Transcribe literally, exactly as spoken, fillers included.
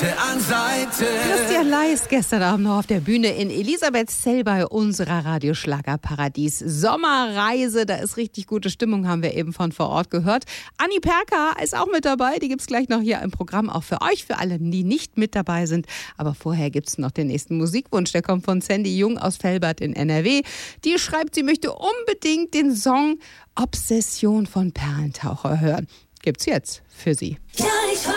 Seite an Seite. Christian Leis gestern Abend noch auf der Bühne in Elisabethzell bei unserer Radioschlagerparadies Sommerreise. Da ist richtig gute Stimmung, haben wir eben von vor Ort gehört. Anni Perka ist auch mit dabei. Die gibt's gleich noch hier im Programm, auch für euch, für alle, die nicht mit dabei sind. Aber vorher gibt's noch den nächsten Musikwunsch. Der kommt von Sandy Jung aus Velbert in N R W. Die schreibt, sie möchte unbedingt den Song Obsession von Perlentaucher hören. Gibt's jetzt für sie. Ja, ich